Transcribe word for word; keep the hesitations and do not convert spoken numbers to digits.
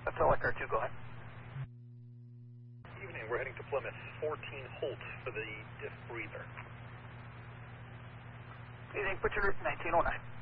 That's all like R two, go ahead. Evening, we're heading to Plymouth, fourteen Holt for the diff breather. Evening, put your nineteen oh nine.